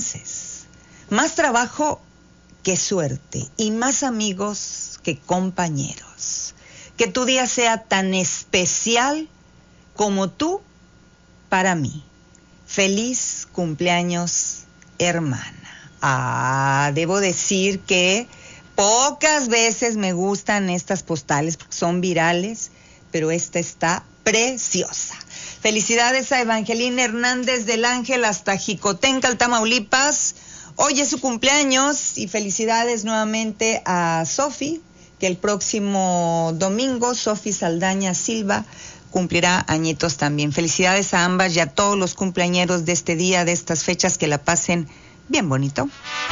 avances. Más trabajo que suerte y más amigos que compañeros. Que tu día sea tan especial como tú para mí. Feliz cumpleaños, hermana. Debo decir que pocas veces me gustan estas postales porque son virales, pero esta está preciosa. Felicidades a Evangelina Hernández del Ángel hasta Jicotencal, Tamaulipas. Hoy es su cumpleaños y felicidades nuevamente a Sofi, que el próximo domingo, Sofi Saldaña Silva, cumplirá añitos también. Felicidades a ambas y a todos los cumpleañeros de este día, de estas fechas, que la pasen bien bonito.